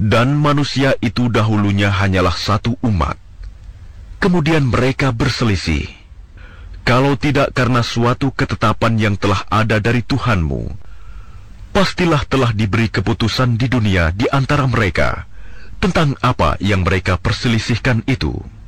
Dan manusia itu dahulunya hanyalah satu umat. Kemudian mereka berselisih. Kalau tidak karena suatu ketetapan yang telah ada dari Tuhanmu, pastilah telah diberi keputusan di dunia di antara mereka tentang apa yang mereka perselisihkan itu.